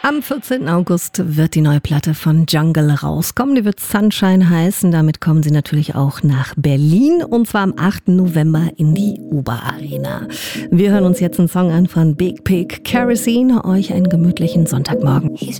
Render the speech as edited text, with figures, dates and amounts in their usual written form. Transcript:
Am 14. August wird die neue Platte von Jungle rauskommen. Die wird Sunshine heißen. Damit kommen sie natürlich auch nach Berlin. Und zwar am 8. November in die Uber Arena. Wir hören uns jetzt einen Song an von Big Pig, Kerosene. Euch einen gemütlichen Sonntagmorgen.